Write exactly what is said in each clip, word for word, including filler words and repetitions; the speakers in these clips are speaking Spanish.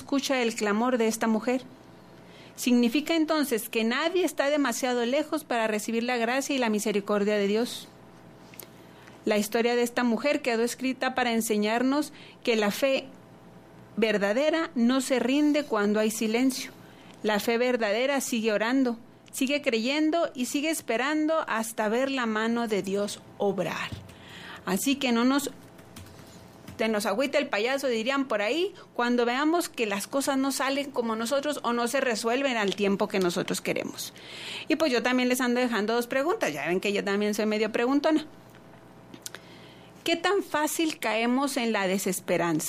escucha el clamor de esta mujer. Significa entonces que nadie está demasiado lejos para recibir la gracia y la misericordia de Dios. La historia de esta mujer quedó escrita para enseñarnos que la fe verdadera no se rinde cuando hay silencio. La fe verdadera sigue orando, sigue creyendo y sigue esperando hasta ver la mano de Dios obrar. Así que no nos, te nos agüita el payaso, dirían por ahí, cuando veamos que las cosas no salen como nosotros o no se resuelven al tiempo que nosotros queremos. Y pues yo también les ando dejando dos preguntas, ya ven que yo también soy medio preguntona. ¿Qué tan fácil caemos en la desesperanza?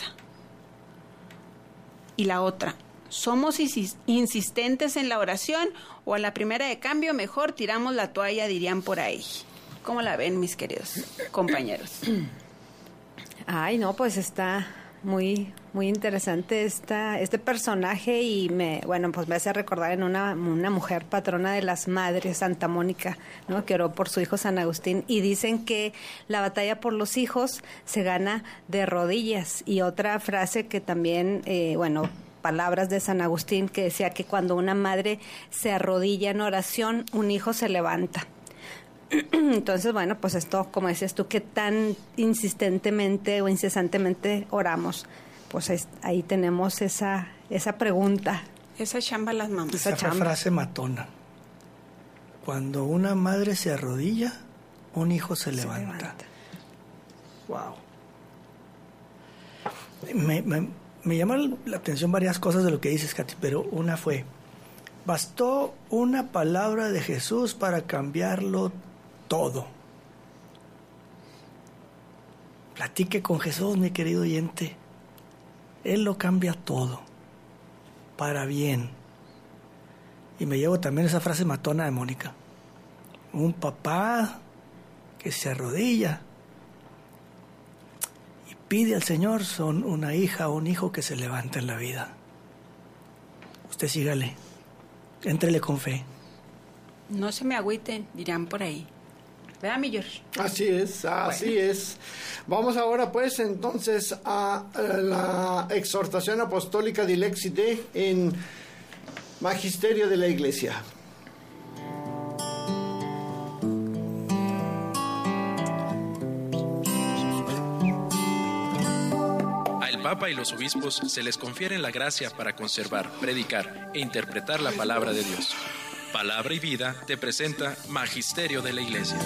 Y la otra, ¿somos insistentes en la oración o a la primera de cambio mejor tiramos la toalla, dirían por ahí? ¿Cómo la ven, mis queridos compañeros? Ay, no, pues está muy muy interesante esta, este personaje y me bueno pues me hace recordar en una, una mujer patrona de las madres, Santa Mónica, ¿no? Que oró por su hijo San Agustín, y dicen que la batalla por los hijos se gana de rodillas. Y otra frase que también, eh, bueno, palabras de San Agustín, que decía que cuando una madre se arrodilla en oración, un hijo se levanta. Entonces, bueno, pues esto, como decías tú, que tan insistentemente o incesantemente oramos, pues es, ahí tenemos esa esa pregunta. Esa chamba las mamás. Esa, esa frase matona. Cuando una madre se arrodilla, un hijo se, se levanta. levanta. Wow. Me, me, me llaman la atención varias cosas de lo que dices, Katy, pero una fue, bastó una palabra de Jesús para cambiarlo todo. Platique con Jesús, mi querido oyente. Él lo cambia todo para bien. Y me llevo también esa frase matona de Mónica. Un papá que se arrodilla y pide al Señor son una hija o un hijo que se levanta en la vida. Usted sígale, éntrele con fe. No se me agüiten, dirán por ahí. ¿Verdad, mi George? Así es, así bueno. es. Vamos ahora pues entonces a, a la exhortación apostólica de Dilexite en Magisterio de la Iglesia. Al Papa y los obispos se les confiere la gracia para conservar, predicar e interpretar la palabra de Dios. Palabra y Vida te presenta Magisterio de la Iglesia.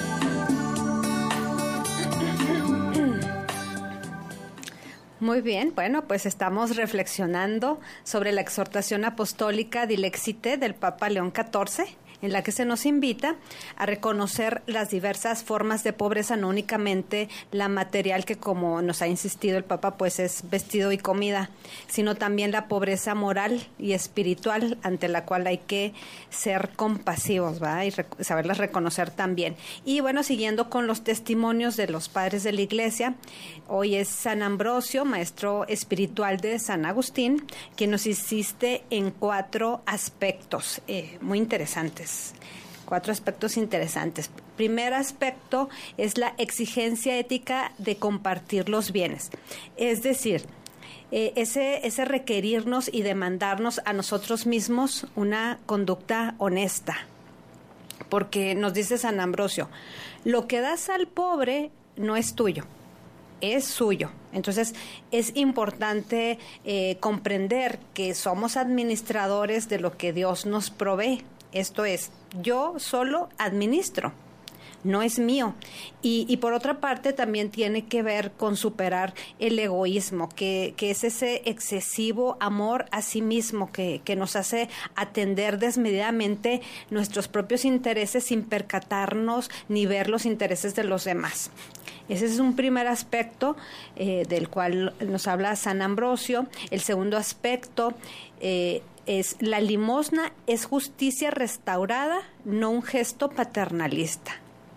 Muy bien, bueno, pues estamos reflexionando sobre la exhortación apostólica Dilexite del Papa León catorce, en la que se nos invita a reconocer las diversas formas de pobreza, no únicamente la material, que como nos ha insistido el Papa, pues es vestido y comida, sino también la pobreza moral y espiritual, ante la cual hay que ser compasivos, ¿verdad? Y rec- saberlas reconocer también. Y bueno, siguiendo con los testimonios de los padres de la Iglesia, hoy es San Ambrosio, maestro espiritual de San Agustín, quien nos insiste en cuatro aspectos eh, muy interesantes. Cuatro aspectos interesantes. Primer aspecto es la exigencia ética de compartir los bienes. Es decir, eh, ese, ese requerirnos y demandarnos a nosotros mismos una conducta honesta. Porque nos dice San Ambrosio, lo que das al pobre no es tuyo, es suyo. Entonces es importante eh, comprender que somos administradores de lo que Dios nos provee. Esto es, yo solo administro, no es mío. Y, y por otra parte también tiene que ver con superar el egoísmo, que, que es ese excesivo amor a sí mismo que, que nos hace atender desmedidamente nuestros propios intereses sin percatarnos ni ver los intereses de los demás. Ese es un primer aspecto eh, del cual nos habla San Ambrosio. El segundo aspecto eh, es la limosna es justicia restaurada, no un gesto paternalista.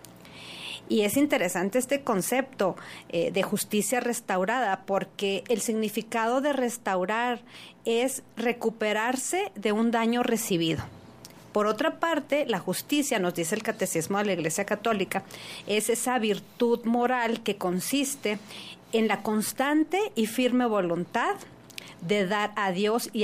Y es interesante este concepto eh, de justicia restaurada, porque el significado de restaurar es recuperarse de un daño recibido. Por otra parte, la justicia, nos dice el Catecismo de la Iglesia Católica, es esa virtud moral que consiste en la constante y firme voluntad de dar a Dios y